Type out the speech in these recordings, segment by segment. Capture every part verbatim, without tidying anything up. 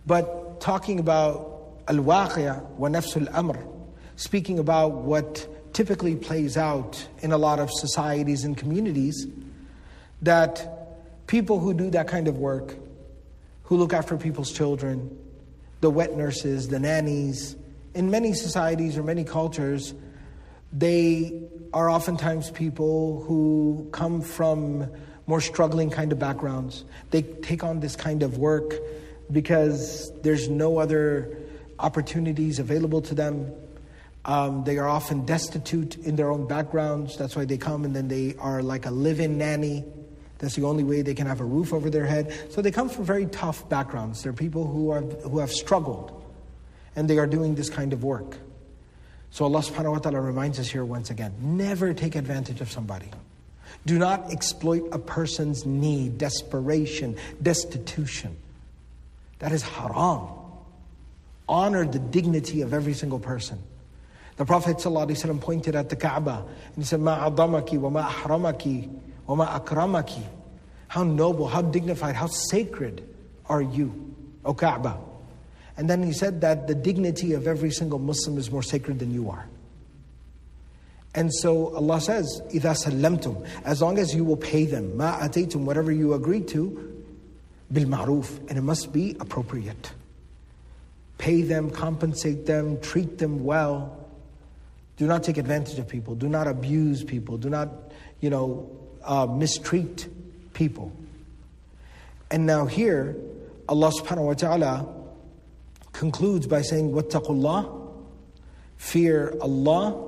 But talking about al-waqi' wa nafsul amr, speaking about what typically plays out in a lot of societies and communities, that people who do that kind of work, who look after people's children, the wet nurses, the nannies, in many societies or many cultures, they are oftentimes people who come from more struggling kind of backgrounds. They take on this kind of work because there's no other opportunities available to them. Um, they are often destitute in their own backgrounds. That's why they come and then they are like a live-in nanny. That's the only way they can have a roof over their head. So they come from very tough backgrounds. They're people who are who have struggled, and they are doing this kind of work. So Allah subhanahu wa ta'ala reminds us here once again, never take advantage of somebody. Do not exploit a person's need, desperation, destitution. That is haram. Honor the dignity of every single person. The Prophet ﷺ pointed at the Kaaba and he said, "Ma adamaki wa ma ahramaki wa ma akramaki." How noble, how dignified, how sacred are you, O Kaaba? And then he said that the dignity of every single Muslim is more sacred than you are. And so Allah says, إِذَا سَلَّمْتُمْ, as long as you will pay them, مَا أَتَيْتُمْ, whatever you agree to, بِالْمَعْرُوفِ, and it must be appropriate. Pay them, compensate them, treat them well. Do not take advantage of people. Do not abuse people. Do not, you know, uh, mistreat people. And now here, Allah subhanahu wa ta'ala concludes by saying, وَاتَّقُوا اللَّهِ, fear Allah.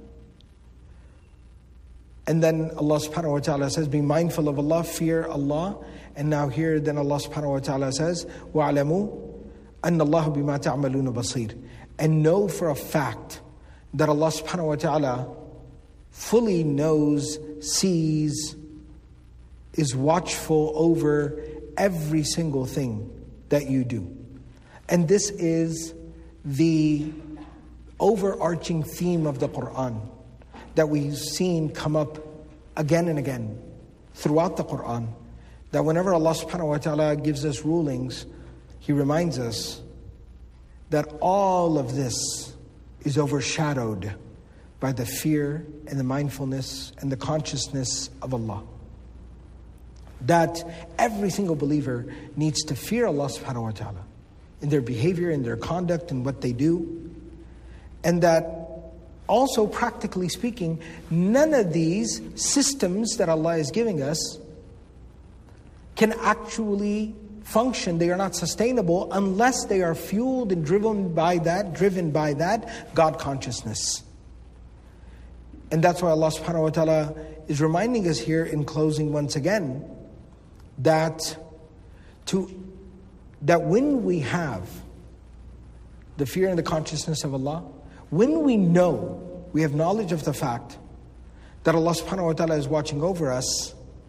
And then Allah subhanahu wa ta'ala says, be mindful of Allah, fear Allah. And now here, then Allah subhanahu wa ta'ala says, وَعْلَمُوا أَنَّ اللَّهُ بِمَا تَعْمَلُونَ بَصِيرٌ. And know for a fact that Allah subhanahu wa ta'ala fully knows, sees, is watchful over every single thing that you do. And this is the overarching theme of the Quran that we've seen come up again and again throughout the Quran. That whenever Allah subhanahu wa ta'ala gives us rulings, He reminds us that all of this is overshadowed by the fear and the mindfulness and the consciousness of Allah. That every single believer needs to fear Allah subhanahu wa ta'ala in their behavior, in their conduct, in what they do. And that also, practically speaking, none of these systems that Allah is giving us can actually function. They are not sustainable unless they are fueled and driven by that, driven by that God consciousness. And that's why Allah subhanahu wa ta'ala is reminding us here in closing once again that to that when we have the fear and the consciousness of Allah, when we know, we have knowledge of the fact that Allah subhanahu wa ta'ala is watching over us,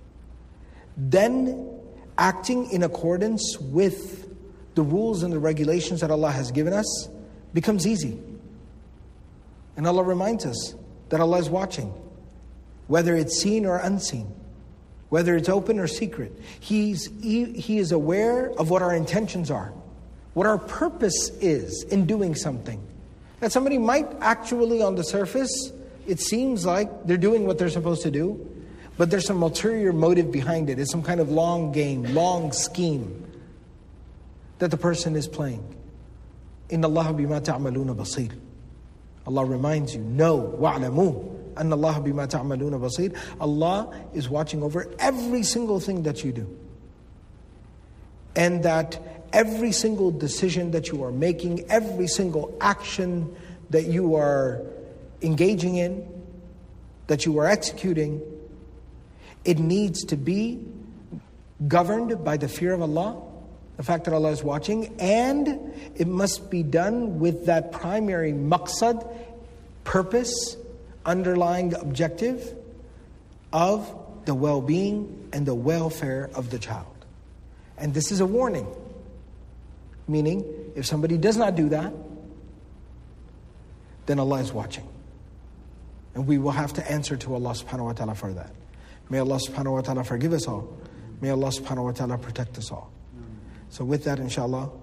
then acting in accordance with the rules and the regulations that Allah has given us becomes easy. And Allah reminds us that Allah is watching, whether it's seen or unseen, whether it's open or secret. He's, he, he is aware of what our intentions are, what our purpose is in doing something. That somebody might actually, on the surface, it seems like they're doing what they're supposed to do, but there's some ulterior motive behind it. It's some kind of long game, long scheme that the person is playing. إِنَّ اللَّهَ بِمَا تَعْمَلُونَ بَصِيرٌ. Allah reminds you, know, وَعْلَمُوا أَنَّ اللَّهَ بِمَا تَعْمَلُونَ بَصِيرٌ. Allah is watching over every single thing that you do. And that every single decision that you are making, every single action that you are engaging in, that you are executing, it needs to be governed by the fear of Allah, the fact that Allah is watching, and it must be done with that primary maqsad, purpose, underlying objective of the well-being and the welfare of the child. And this is a warning. Meaning, if somebody does not do that, then Allah is watching. And we will have to answer to Allah subhanahu wa ta'ala for that. May Allah subhanahu wa ta'ala forgive us all. May Allah subhanahu wa ta'ala protect us all. So with that, inshallah,